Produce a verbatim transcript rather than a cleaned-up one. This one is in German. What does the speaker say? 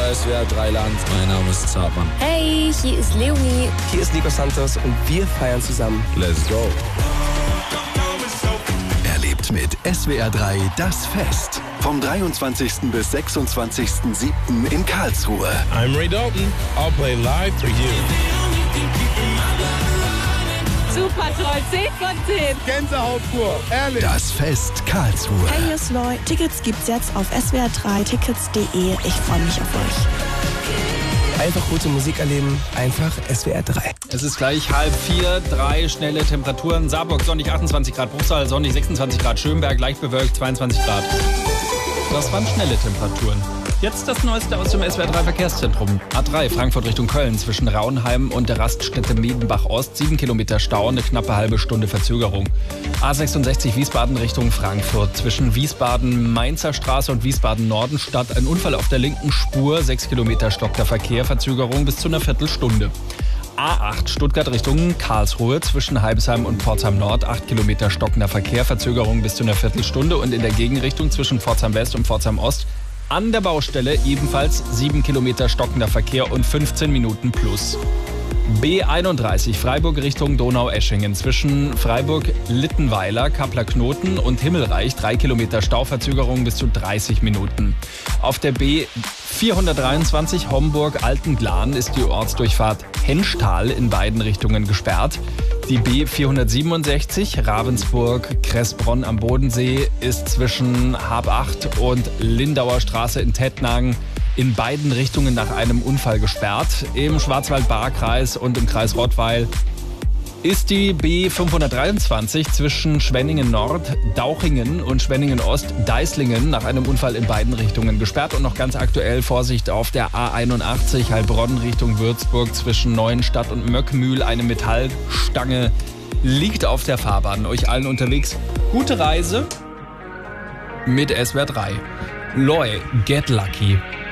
S W R drei Land. Mein Name ist Zartmann. Hey, hier ist Leonie. Hier ist Nico Santos und wir feiern zusammen. Let's go. Erlebt mit S W R drei das Fest. Vom dreiundzwanzigsten bis sechsundzwanzigsten siebten in Karlsruhe. I'm Ray Dalton. I'll play live for you. Super toll, zehn von zehn. Gänsehaut pur, ehrlich. Das Fest Karlsruhe. Hey, hier ist Loy. Tickets gibt's jetzt auf S W R drei Tickets punkt de. Ich freue mich auf euch. Einfach gute Musik erleben, einfach S W R drei. Es ist gleich halb vier, drei schnelle Temperaturen. Saarburg sonnig achtundzwanzig Grad, Bruchsal sonnig sechsundzwanzig Grad, Schönberg leicht bewölkt zweiundzwanzig Grad. Das waren schnelle Temperaturen. Jetzt das Neueste aus dem S W R drei Verkehrszentrum. A drei Frankfurt Richtung Köln zwischen Raunheim und der Raststätte Medenbach Ost. sieben Kilometer Stau, eine knappe halbe Stunde Verzögerung. A sechsundsechzig Wiesbaden Richtung Frankfurt zwischen Wiesbaden Mainzer Straße und Wiesbaden Norden statt. Ein Unfall auf der linken Spur. sechs Kilometer stockter Verkehr, Verzögerung bis zu einer Viertelstunde. A acht Stuttgart Richtung Karlsruhe zwischen Heibesheim und Pforzheim Nord. acht Kilometer stockender Verkehr, Verzögerung bis zu einer Viertelstunde. Und in der Gegenrichtung zwischen Pforzheim West und Pforzheim Ost an der Baustelle ebenfalls sieben Kilometer stockender Verkehr und fünfzehn Minuten plus. B einunddreißig Freiburg Richtung Donaueschingen zwischen Freiburg-Littenweiler, Kappler-Knoten und Himmelreich. drei Kilometer Stauverzögerung bis zu dreißig Minuten. Auf der B vierhundertdreiundzwanzig Homburg-Altenglan ist die Ortsdurchfahrt Henschtal in beiden Richtungen gesperrt. Die B vierhundertsiebenundsechzig Ravensburg-Kressbronn am Bodensee ist zwischen Hab acht und Lindauer Straße in Tettnang in beiden Richtungen nach einem Unfall gesperrt. Im Schwarzwald-Baar-Kreis und im Kreis Rottweil ist die B fünfhundertdreiundzwanzig zwischen Schwenningen Nord, Dauchingen und Schwenningen Ost, Deislingen nach einem Unfall in beiden Richtungen gesperrt. Und noch ganz aktuell Vorsicht auf der A einundachtzig Heilbronn Richtung Würzburg zwischen Neuenstadt und Möckmühl. Eine Metallstange liegt auf der Fahrbahn. Euch allen unterwegs gute Reise mit S W R drei. Loy, Get Lucky.